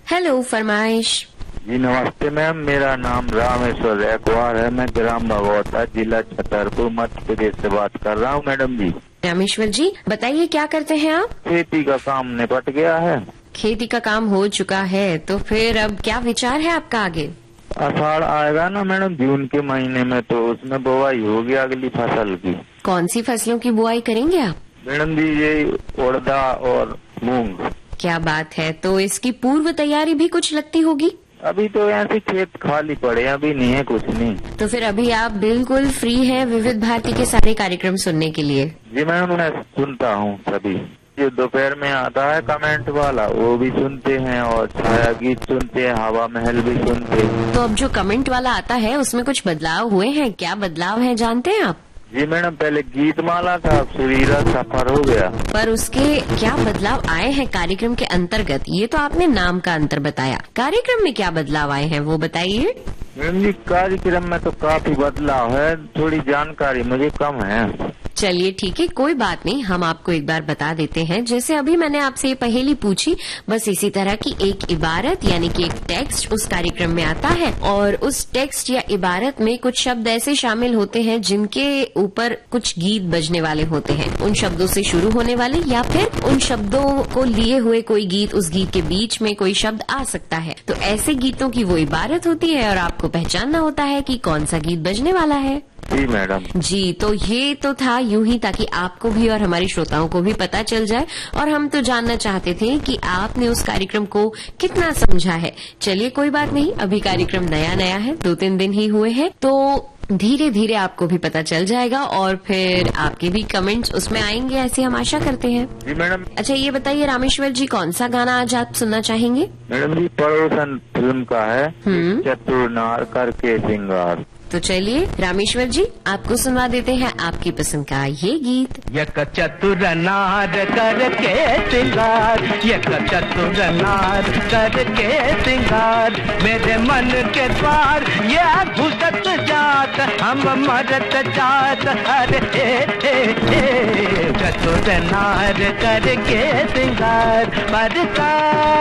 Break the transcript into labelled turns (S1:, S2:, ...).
S1: Hello, फरमाइश।
S2: जी नमस्ते ma'am, मेरा नाम रामेश्वर रैकवार है। मैं ग्राम भगवता, जिला छतरपुर, मध्य प्रदेश से बात कर रहा हूँ मैडम जी।
S1: रामेश्वर जी, बताइए क्या करते हैं आप?
S2: खेती का काम निपट गया है।
S1: खेती का काम हो चुका है, तो फिर अब क्या विचार है आपका आगे?
S2: आषाढ़ आएगा ना मैडम, जून के महीने में, तो उसमें बुआई होगी अगली फसल की।
S1: कौन सी फसलों की बुआई करेंगे आप?
S2: मैडम जी ये उड़दा और मूंग।
S1: क्या बात है, तो इसकी पूर्व तैयारी भी कुछ लगती होगी?
S2: अभी तो ऐसे खेत खाली पड़े हैं, अभी नहीं है कुछ नहीं।
S1: तो फिर अभी आप बिल्कुल फ्री हैं विविध भारती के सारे कार्यक्रम सुनने के लिए?
S2: जी मैम, मैं सुनता हूँ सभी। जो दोपहर में आता है कमेंट वाला वो भी सुनते हैं, और छाया गीत सुनते हैं, हवा महल भी सुनते हैं।
S1: तो अब जो कमेंट वाला आता है उसमें कुछ बदलाव हुए हैं? क्या बदलाव है जानते हैं आप?
S2: जी मैडम, पहले गीत माला था, अब सुरीला सफर हो गया।
S1: पर उसके क्या बदलाव आए हैं कार्यक्रम के अंतर्गत? ये तो आपने नाम का अंतर बताया, कार्यक्रम में क्या बदलाव आए हैं वो बताइए।
S2: मैडम जी कार्यक्रम में तो काफी बदलाव है, थोड़ी जानकारी मुझे कम है।
S1: चलिए ठीक है, कोई बात नहीं, हम आपको एक बार बता देते हैं। जैसे अभी मैंने आपसे ये पहेली पूछी, बस इसी तरह की एक इबारत यानी कि एक टेक्स्ट उस कार्यक्रम में आता है, और उस टेक्स्ट या इबारत में कुछ शब्द ऐसे शामिल होते हैं जिनके ऊपर कुछ गीत बजने वाले होते हैं। उन शब्दों से शुरू होने वाले या फिर उन शब्दों को लिए हुए कोई गीत, उस गीत के बीच में कोई शब्द आ सकता है। तो ऐसे गीतों की वो इबारत होती है और आपको पहचानना होता है कि कौन सा गीत बजने वाला है।
S2: जी मैडम।
S1: जी, तो ये तो था यूं ही, ताकि आपको भी और हमारे श्रोताओं को भी पता चल जाए, और हम तो जानना चाहते थे कि आपने उस कार्यक्रम को कितना समझा है। चलिए कोई बात नहीं, अभी कार्यक्रम नया नया है, 2-3 दिन ही हुए हैं, तो धीरे धीरे आपको भी पता चल जाएगा और फिर आपके भी कमेंट्स उसमें आएंगे, ऐसी हम आशा करते हैं।
S2: जी मैडम।
S1: अच्छा ये बताइए रामेश्वर जी, कौन सा गाना आज आप सुनना चाहेंगे?
S2: मैडम जी पड़ोसन फिल्म का है, चतुर नार करके सिंगार।
S1: तो चलिए रामेश्वर जी, आपको सुनवा देते हैं आपकी पसंद का ये गीत।
S3: एक चतुर नार करके सिंगार, एक चतुर नार करके सिंगार, मेरे मन के द्वार ये घुसत जात, हम मरत जात, अरे चतुर नार करके सिंगार बरसा।